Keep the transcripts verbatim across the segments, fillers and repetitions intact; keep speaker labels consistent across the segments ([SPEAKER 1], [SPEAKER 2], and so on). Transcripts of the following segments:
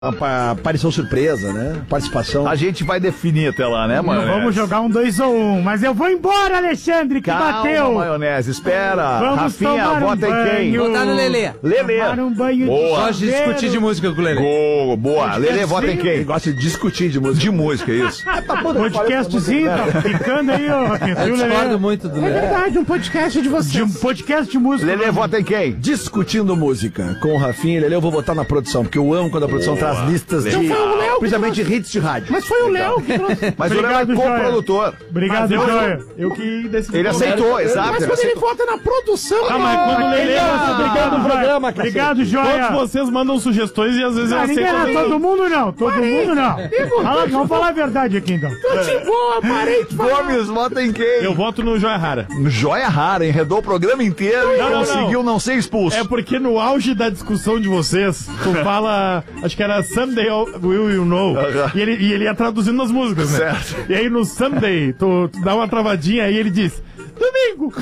[SPEAKER 1] A aparição surpresa, né? Participação.
[SPEAKER 2] A gente vai definir até lá, né, Maionese?
[SPEAKER 3] Vamos jogar um dois ou um, mas eu vou embora, Alexandre, que
[SPEAKER 2] Calma,
[SPEAKER 3] bateu.
[SPEAKER 2] Maionese, espera.
[SPEAKER 3] Vamos
[SPEAKER 2] Rafinha,
[SPEAKER 3] tomar um
[SPEAKER 2] vota em quem?
[SPEAKER 3] banho.
[SPEAKER 4] Votar no Lelê.
[SPEAKER 2] Lelê.
[SPEAKER 3] Tomar um banho
[SPEAKER 2] Boa.
[SPEAKER 4] Gosto de discutir de música com o Lelê.
[SPEAKER 2] Boa, boa. Lelê, vota em
[SPEAKER 1] Ele
[SPEAKER 2] quem?
[SPEAKER 1] gosta de discutir de música.
[SPEAKER 2] De música, isso.
[SPEAKER 3] Podcastzinho, tá ficando aí, ó.
[SPEAKER 4] Eu discordo muito do
[SPEAKER 5] É
[SPEAKER 4] Lelê.
[SPEAKER 5] verdade, um podcast de
[SPEAKER 3] De
[SPEAKER 5] vocês.
[SPEAKER 3] um podcast de música.
[SPEAKER 2] Lelê, vota em quem?
[SPEAKER 1] Discutindo música com o Rafinha e Lelê, eu vou votar na produção, porque eu amo quando a produção
[SPEAKER 2] Boa.
[SPEAKER 1] traz listas de,
[SPEAKER 5] Então foi o Léo que
[SPEAKER 1] principalmente hits de rádio.
[SPEAKER 5] Mas foi o Léo que trouxe.
[SPEAKER 2] Mas o Léo é
[SPEAKER 3] Obrigado, Joia.
[SPEAKER 2] co-produtor.
[SPEAKER 3] Obrigado,
[SPEAKER 6] Mas eu-
[SPEAKER 3] Joia.
[SPEAKER 6] Eu que decidi.
[SPEAKER 2] Ele aceitou, exato.
[SPEAKER 5] Mas
[SPEAKER 2] ele
[SPEAKER 5] quando ele
[SPEAKER 2] aceitou.
[SPEAKER 5] vota na produção,
[SPEAKER 6] Ah, mas quando o Lelê...
[SPEAKER 3] Obrigado,
[SPEAKER 1] no programa, cacete.
[SPEAKER 3] Obrigado, Joia.
[SPEAKER 6] Todos vocês mandam sugestões e às vezes eu
[SPEAKER 3] Ah, ninguém,
[SPEAKER 6] aceito.
[SPEAKER 3] não,
[SPEAKER 6] também.
[SPEAKER 3] todo mundo não, todo mundo não. Fala, vamos falar a verdade aqui então.
[SPEAKER 5] eu te vou, parei de falar.
[SPEAKER 2] Gomes, vota em quem?
[SPEAKER 6] Eu voto no Joia Rara.
[SPEAKER 2] Joia rara, enredou o programa inteiro e
[SPEAKER 6] Não, não,
[SPEAKER 2] conseguiu não.
[SPEAKER 6] não.
[SPEAKER 2] ser expulso.
[SPEAKER 6] É porque no auge da discussão de vocês, tu fala, acho que era Someday Will You Know,
[SPEAKER 2] Aham.
[SPEAKER 6] e, ele, e ele ia traduzindo as músicas, né?
[SPEAKER 2] Certo.
[SPEAKER 6] E aí no Someday, tu, tu dá uma travadinha e ele diz, domingo!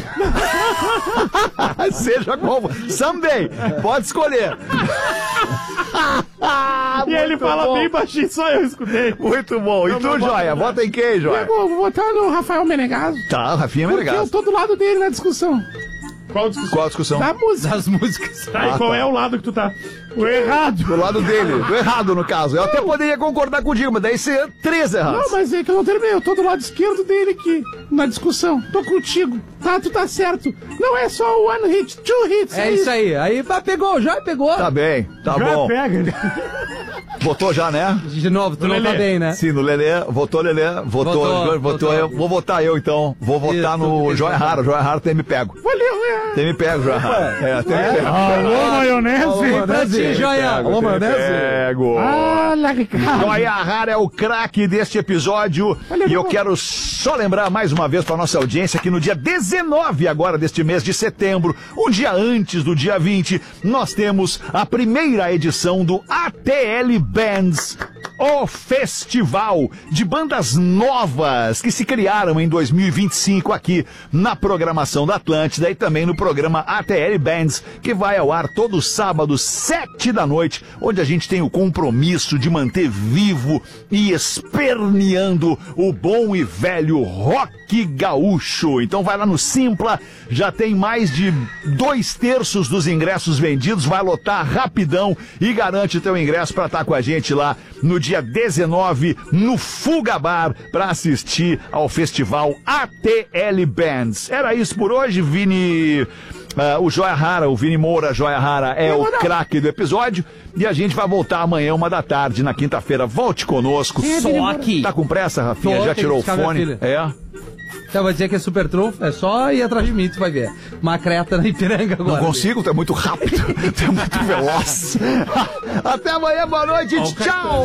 [SPEAKER 2] Seja como. Someday, pode escolher.
[SPEAKER 6] E ele
[SPEAKER 2] Muito
[SPEAKER 6] fala
[SPEAKER 2] bom.
[SPEAKER 6] bem baixinho, só eu escutei.
[SPEAKER 2] Muito bom. E tu, Joia? Vota em quem, Joia?
[SPEAKER 5] Eu vou votar no Rafael Menegaso.
[SPEAKER 2] Tá, Rafinha
[SPEAKER 5] Porque eu
[SPEAKER 2] Menegaso.
[SPEAKER 5] tô do lado dele na discussão.
[SPEAKER 6] Qual discussão?
[SPEAKER 2] Qual a discussão?
[SPEAKER 5] Da música.
[SPEAKER 4] Das músicas.
[SPEAKER 6] Tá, e qual é o lado que tu tá?
[SPEAKER 3] O errado.
[SPEAKER 2] Do lado dele. Do errado, no caso. Eu até poderia concordar contigo, mas daí seria três errados.
[SPEAKER 5] Não, mas é que eu não terminei. Eu tô do lado esquerdo dele aqui, na discussão. Tô contigo. Tá, tu tá certo. Não é só one hit, two hits.
[SPEAKER 4] É isso aí. Aí pá, pegou, já pegou.
[SPEAKER 2] Tá bem, tá
[SPEAKER 3] Já
[SPEAKER 2] bom.
[SPEAKER 3] pega.
[SPEAKER 2] Votou já, né?
[SPEAKER 4] De novo, tu não
[SPEAKER 6] Lelê.
[SPEAKER 4] tá bem, né?
[SPEAKER 2] Sim, no Lelê. Votou, Lelê. Votou,
[SPEAKER 4] Votou,
[SPEAKER 2] votou,
[SPEAKER 4] votou.
[SPEAKER 2] eu. Vou votar eu, então. Vou votar
[SPEAKER 4] Isso,
[SPEAKER 2] no
[SPEAKER 4] isso.
[SPEAKER 2] Joia Rara. Joia Rara tem me pego.
[SPEAKER 5] Valeu, é.
[SPEAKER 2] Tem me pego, Joia Rara. É, tem me pego.
[SPEAKER 3] Alô, maionese.
[SPEAKER 4] Pra ti, Joia.
[SPEAKER 2] Alô, maionese? Pego.
[SPEAKER 5] Olha, Ricardo.
[SPEAKER 2] Joia Rara é o craque deste episódio.
[SPEAKER 5] Olha,
[SPEAKER 2] E eu
[SPEAKER 5] meu-
[SPEAKER 2] quero só lembrar mais uma vez para nossa audiência que no dia dezenove agora deste mês de setembro, um dia antes do dia vinte, nós temos a primeira edição do A T L Bands, o festival de bandas novas que se criaram em dois mil e vinte e cinco aqui na programação da Atlântida e também no programa A T L Bands, que vai ao ar todo sábado, sete da noite, onde a gente tem o compromisso de manter vivo e esperneando o bom e velho rock gaúcho. Então vai lá no Simpla, já tem mais de dois terços dos ingressos vendidos, vai lotar rapidão e garante teu ingresso para estar com a gente lá no dia dezenove no Fuga Bar para assistir ao festival A T L Bands. Era isso por hoje, Vini. Uh, o Joia Rara, o Vini Moura, Joia Rara, é o craque do episódio. E a gente vai voltar amanhã, uma da tarde, na quinta-feira. Volte conosco.
[SPEAKER 4] Só aqui.
[SPEAKER 2] Tá com pressa, Rafinha?
[SPEAKER 4] Tô,
[SPEAKER 2] Já
[SPEAKER 4] tem que
[SPEAKER 2] tirou o
[SPEAKER 4] buscar minha
[SPEAKER 2] fone?
[SPEAKER 4] filha.
[SPEAKER 2] É.
[SPEAKER 4] Então vai dizer que é super trunfo, é só ir atrás de mim, tu vai ver. Uma creta na Ipiranga agora.
[SPEAKER 2] Não consigo, tu é muito rápido, tu é muito veloz. Até amanhã, boa noite, tchau!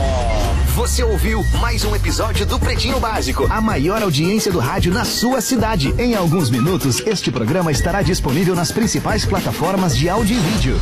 [SPEAKER 7] Você ouviu mais um episódio do Pretinho Básico, a maior audiência do rádio na sua cidade. Em alguns minutos, este programa estará disponível nas principais plataformas de áudio e vídeo.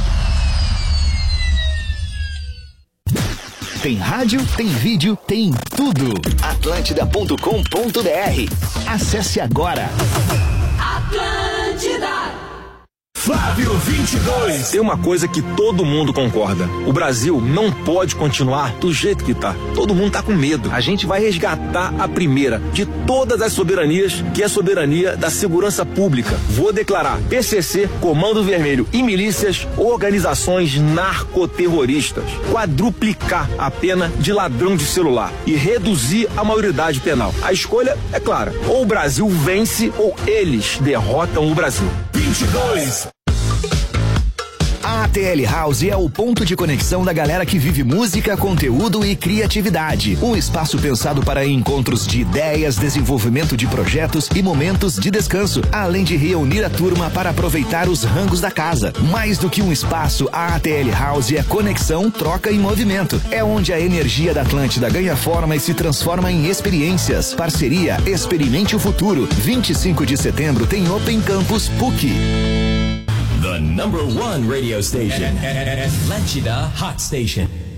[SPEAKER 7] Tem rádio, tem vídeo, tem tudo. atlântida ponto com ponto br. Acesse agora.
[SPEAKER 8] Atlântida.
[SPEAKER 9] Flávio vinte e dois. Tem uma coisa que todo mundo concorda. O Brasil não pode continuar do jeito que tá. Todo mundo tá com medo. A gente vai resgatar a primeira de todas as soberanias, que é a soberania da segurança pública. Vou declarar P C C, Comando Vermelho e milícias organizações narcoterroristas. Quadruplicar a pena de ladrão de celular e reduzir a maioridade penal. A escolha é clara. Ou o Brasil vence ou eles derrotam o Brasil. vinte e dois.
[SPEAKER 7] A ATL House é o ponto de conexão da galera que vive música, conteúdo e criatividade. Um espaço pensado para encontros de ideias, desenvolvimento de projetos e momentos de descanso, além de reunir a turma para aproveitar os rangos da casa. Mais do que um espaço, a ATL House é conexão, troca e movimento. É onde a energia da Atlântida ganha forma e se transforma em experiências. Parceria Experimente o Futuro. vinte e cinco de setembro tem Open Campus P U C.
[SPEAKER 10] The number one radio station. Atlântida Hot Station.